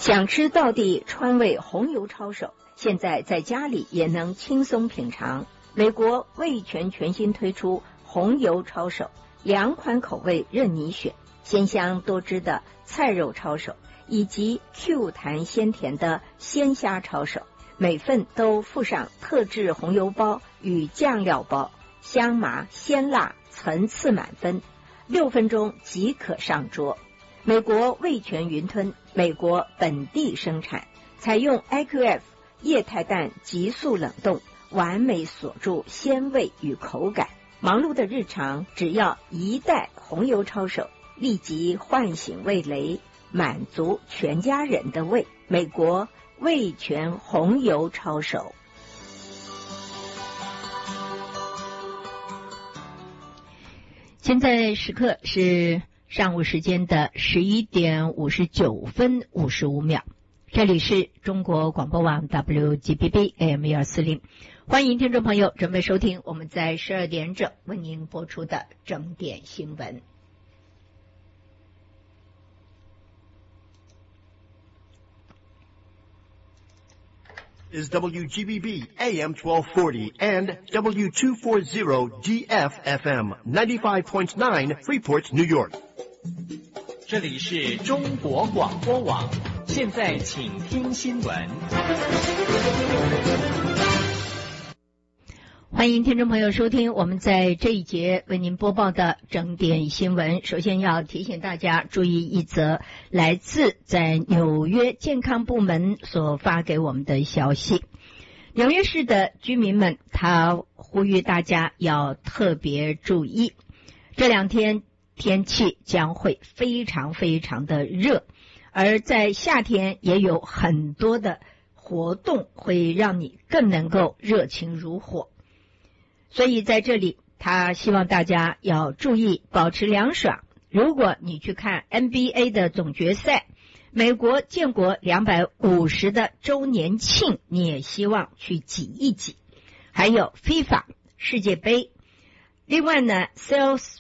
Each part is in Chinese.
想吃道地川味红油抄手，现在在家里也能轻松品尝。美国味全全新推出红油抄手，2款口味任你选，鲜香多汁的菜肉抄手，以及 Q 弹鲜甜的鲜虾抄手，每份都附上特制红油包与酱料包，香麻鲜辣层次满分，6分钟即可上桌。美国味全云吞，美国本地生产，采用 IQF 液态氮急速冷冻，完美锁住鲜味与口感。忙碌的日常，只要1袋红油抄手，立即唤醒味蕾，满足全家人的胃。美国味全红油抄手。现在时刻是上午时间的11点59分55秒，这里是中国广播网 WGBB AM 140，欢迎听众朋友准备收听我们在12点整为您播出的整点新闻。 Is WGBB AM 1240 and W240DF FM 95.9 Freeport, New York。 这里是中国广播网，现在请听新闻。 欢迎听众朋友收听我们在这一节为您播报的整点新闻。首先要提醒大家注意一则来自在纽约健康部门所发给我们的消息。纽约市的居民们他呼吁大家要特别注意，这2天天气将会非常非常的热，而在夏天也有很多的活动会让你更能够热情如火。所以在这里他希望大家要注意保持凉爽。如果你去看 NBA 的总决赛，美国建国250的周年庆，你也希望去挤一挤。还有 FIFA 世界杯，另外呢 Sales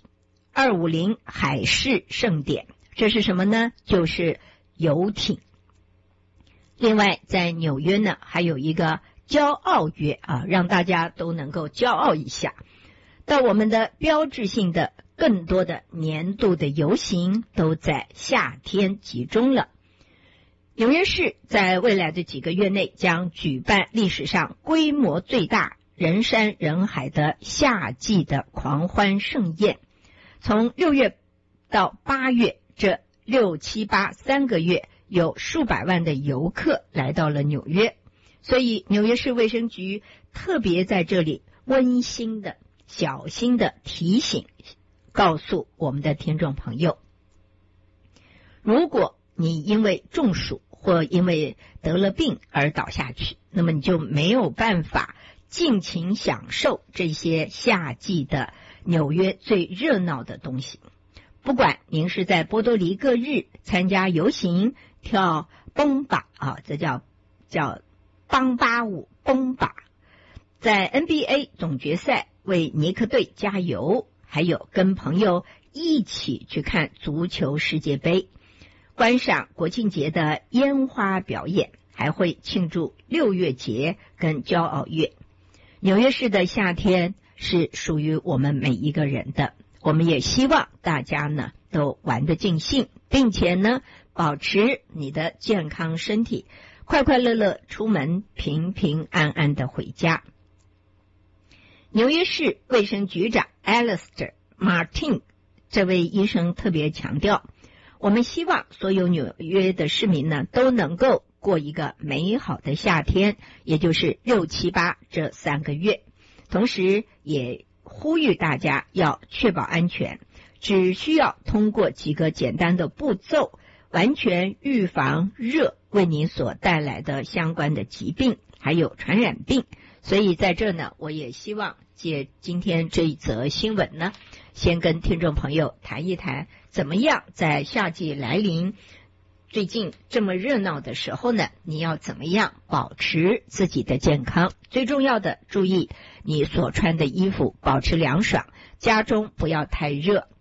250海事盛典，这是什么呢？就是游艇。另外在纽约呢还有一个骄傲月让大家都能够骄傲一下。到我们的标志性的更多的年度的游行都在夏天集中了。纽约市在未来的几个月内将举办历史上规模最大、人山人海的夏季的狂欢盛宴。从6月到8月这6、7、8 3个月，有数百万的游客来到了纽约。所以纽约市卫生局特别在这里温馨的小心的提醒告诉我们的听众朋友，如果你因为中暑或因为得了病而倒下去，那么你就没有办法尽情享受这些夏季的纽约最热闹的东西。不管您是在波多黎各日参加游行、跳蹦巴这叫邦巴舞蹦巴，在 NBA 总决赛为尼克队加油，还有跟朋友一起去看足球世界杯，观赏国庆节的烟花表演，还会庆祝6月节跟骄傲月。纽约市的夏天是属于我们每一个人的，我们也希望大家呢都玩得尽兴，并且呢保持你的健康身体，快快乐乐出门，平平安安的回家。纽约市卫生局长 Alistair Martin 这位医生特别强调，我们希望所有纽约的市民呢都能够过一个美好的夏天，也就是6、7、8这3个月。同时也呼吁大家要确保安全，只需要通过几个简单的步骤，完全预防热为您所带来的相关的疾病还有传染病。所以在这呢，我也希望借今天这一则新闻呢，先跟听众朋友谈一谈，怎么样在夏季来临最近这么热闹的时候呢，你要怎么样保持自己的健康。最重要的，注意你所穿的衣服保持凉爽，家中不要太热，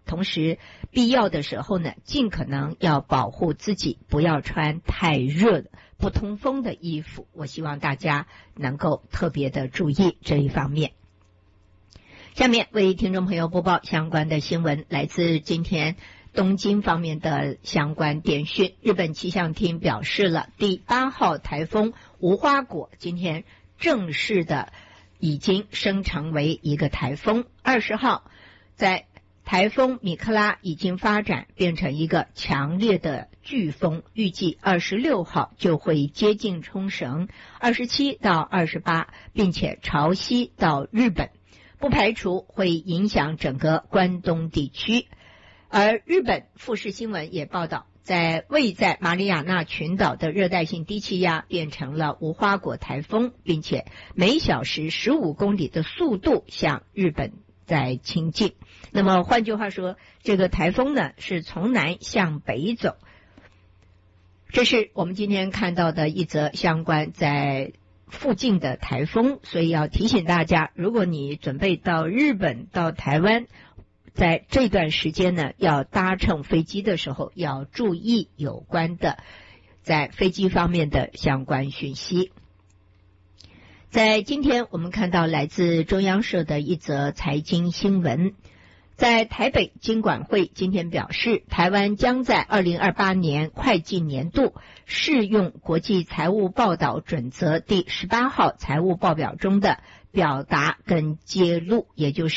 同时必要的时候呢，尽可能要保护自己，不要穿太热的不通风的衣服。我希望大家能够特别的注意这一方面。下面为听众朋友播报相关的新闻，来自今天东京方面的相关电讯。日本气象厅表示了，第8号台风无花果今天正式的已经生成为一个台风。20号在台风米克拉已经发展变成一个强烈的飓风，预计26号就会接近冲绳，27到28，并且潮汐到日本，不排除会影响整个关东地区。而日本富士新闻也报道，位在马里亚纳群岛的热带性低气压变成了无花果台风，并且每小时15公里的速度向日本在亲近。那么换句话说，这个台风呢是从南向北走。这是我们今天看到的一则相关在附近的台风，所以要提醒大家，如果你准备到日本到台湾，在这段时间呢，要搭乘飞机的时候要注意有关的在飞机方面的相关讯息。在今天我们看到来自中央社的一则财经新闻，在台北金管会今天表示，台湾将在2028年会计年度适用国际财务报道准则第18号财务报表中的表达跟揭露，也就是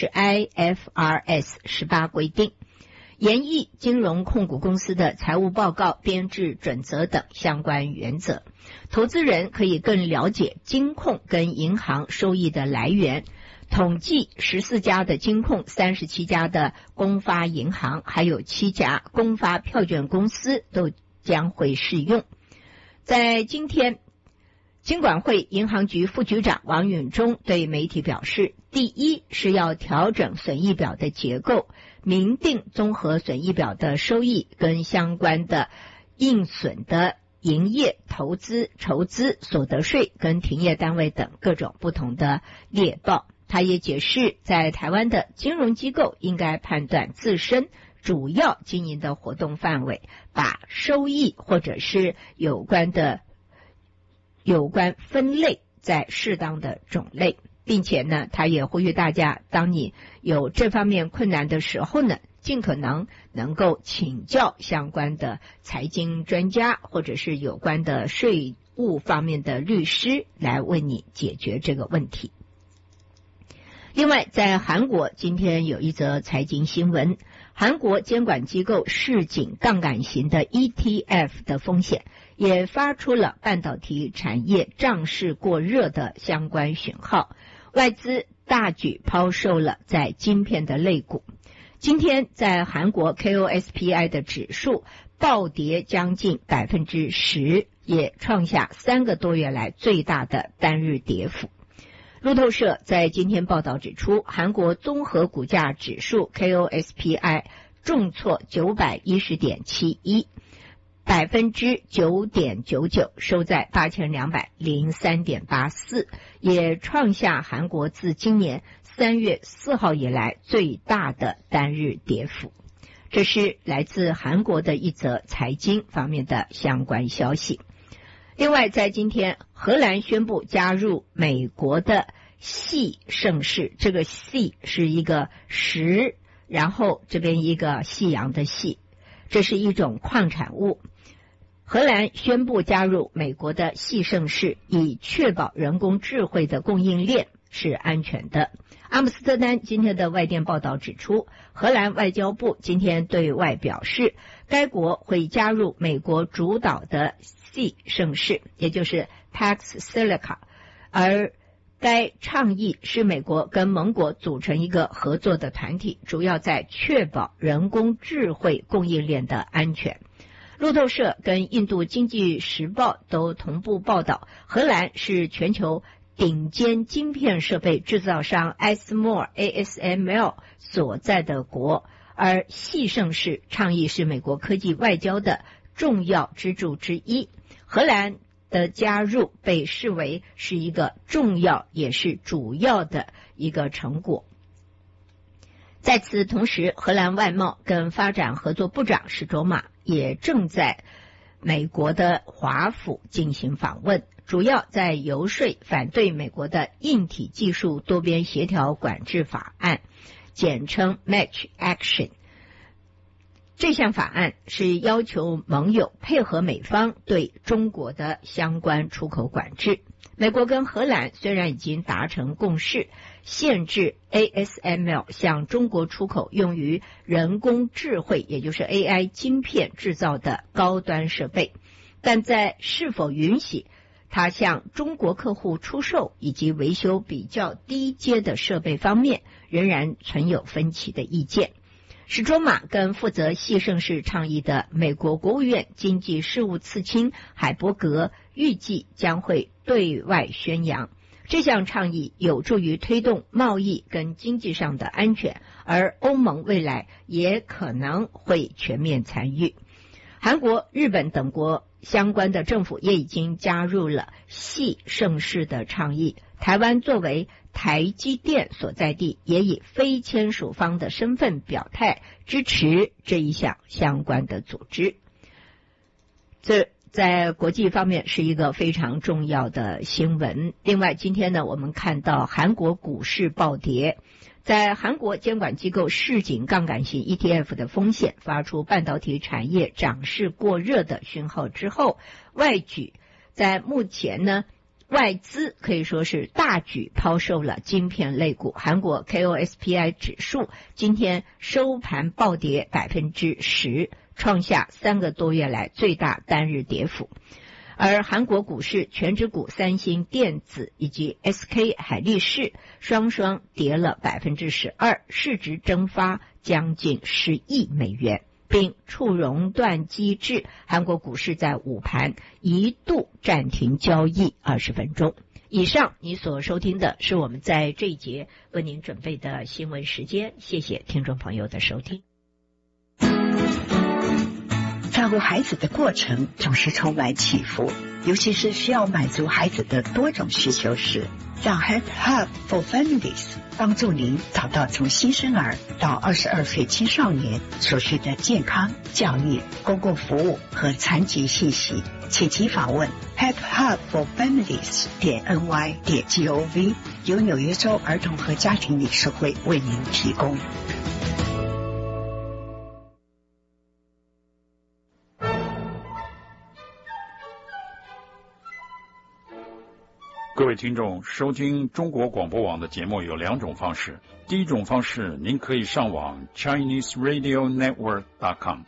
IFRS 18规定，研议金融控股公司的财务报告编制准则等相关原则，投资人可以更了解金控跟银行收益的来源。统计14家的金控、37家的公发银行，还有7家公发票券公司都将会适用。在今天，金管会银行局副局长王允中对媒体表示，第一是要调整损益表的结构，明定综合损益表的收益跟相关的应损的营业、投资、筹资、所得税跟停业单位等各种不同的列报。他也解释，在台湾的金融机构应该判断自身主要经营的活动范围，把收益或者是有关分类在适当的种类，并且呢，他也呼吁大家，当你有这方面困难的时候呢，尽可能够请教相关的财经专家或者是有关的税务方面的律师来为你解决这个问题。另外，在韩国今天有一则财经新闻，韩国监管机构示警杠杆型的 ETF 的风险，也发出了半导体产业涨势过热的相关讯号，外资大举抛售了在晶片的类股。今天在韩国 KOSPI 的指数暴跌将近 10%， 也创下3个多月来最大的单日跌幅。路透社在今天报道指出，韩国综合股价指数 KOSPI 重挫 910.71%， 9.99%， 收在 8203.84， 也创下韩国自今年3月4号以来最大的单日跌幅。这是来自韩国的一则财经方面的相关消息。另外，在今天，荷兰宣布加入美国的矽盛世，这个矽是一个石，然后这边一个夕阳的夕，这是一种矿产物。荷兰宣布加入美国的矽盛世，以确保人工智慧的供应链是安全的。阿姆斯特丹今天的外电报道指出，荷兰外交部今天对外表示，该国会加入美国主导的矽盛世，也就是 Pax Silica， 而该倡议是美国跟盟国组成一个合作的团体，主要在确保人工智慧供应链的安全。路透社跟印度经济时报都同步报道，荷兰是全球顶尖晶片设备制造商 ASML 所在的国，而矽盛世倡议是美国科技外交的重要支柱之一。荷兰的加入被视为是一个重要也是主要的一个成果。 在此同时，荷兰外贸跟发展合作部长史卓玛也正在美国的华府进行访问，主要在游说反对美国的硬体技术多边协调管制法案，简称 Match Action。这项法案是要求盟友配合美方对中国的相关出口管制。美国跟荷兰虽然已经达成共识，限制 ASML 向中国出口用于人工智慧，也就是 AI 晶片制造的高端设备，但在是否允许它向中国客户出售以及维修比较低阶的设备方面，仍然存有分歧的意见。史卓玛跟负责西盛世倡议的美国国务院经济事务次卿海伯格预计将会对外宣扬，这项倡议有助于推动贸易跟经济上的安全，而欧盟未来也可能会全面参与。韩国、日本等国相关的政府也已经加入了系盛世的倡议。台湾作为台积电所在地，也以非签署方的身份表态支持这一项相关的组织。这在国际方面是一个非常重要的新闻。另外，今天呢，我们看到韩国股市暴跌，在韩国监管机构示警杠杆型 ETF 的风险，发出半导体产业涨势过热的讯号之后，外举在目前呢，外资可以说是大举抛售了晶片类股。韩国 KOSPI 指数今天收盘暴跌 10%， 创下3个多月来最大单日跌幅。而韩国股市全指股三星电子以及 SK 海力士双双跌了 12%， 市值蒸发将近10亿美元，并触熔断机制，韩国股市在午盘一度暂停交易20分钟。以上你所收听的是我们在这一节为您准备的新闻时间，谢谢听众朋友的收听。 照顾孩子的过程总是充满起伏，尤其是需要满足孩子的多种需求时，让 Help Hub for Families 帮助您找到从新生儿到22岁青少年所需的健康、教育、公共服务和残疾信息，请即访问 helphubforfamilies.ny.gov， 由纽约州儿童和家庭理事会为您提供。 各位听众，收听中国广播网的节目有2种方式。第一种方式，您可以上网 ChineseRadioNetwork.com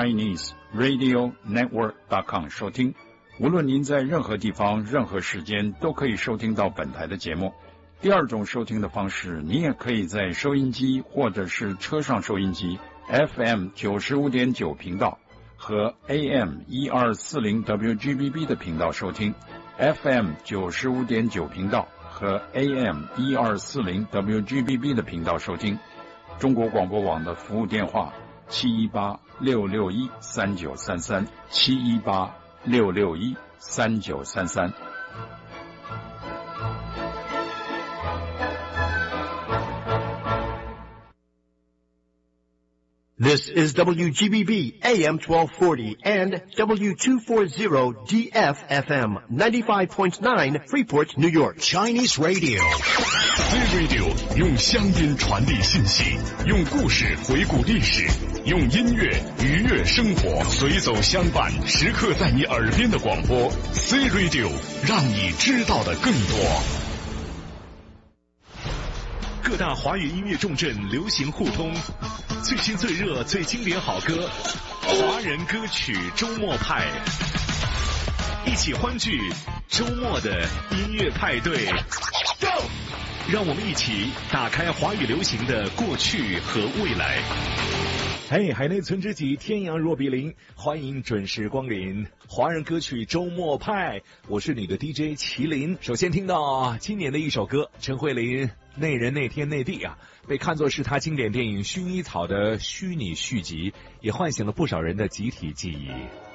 ChineseRadioNetwork.com 收听。无论您在任何地方、任何时间，都可以收听到本台的节目。第二种收听的方式，您也可以在收音机或者是车上收音机 FM 95.9频道和 AM 1240 WGBB 的频道收听。FM 95.9频道和 AM 1240 WGBB 的频道收听。中国广播网的服务电话718-661-3933 718-661-3933。 This is WGBB AM 1240 and W240 DFFM 95.9 Freeport, New York. Chinese Radio. C-Radio 用乡音传递信息，用故事回顾历史，用音乐愉悦生活，随走相伴，时刻在你耳边的广播。C-Radio 让你知道的更多。各大华语音乐重镇流行互通，最新最热最经典好歌，华人歌曲周末派，一起欢聚周末的音乐派对。Go！ 让我们一起打开华语流行的过去和未来。 嘿，海内存知己，天涯若比邻，欢迎准时光临华人歌曲周末派，我是你的 DJ 麒麟。首先听到今年的一首歌，陈慧琳《那人那天那地》被看作是她经典电影《薰衣草》的虚拟续集，也唤醒了不少人的集体记忆。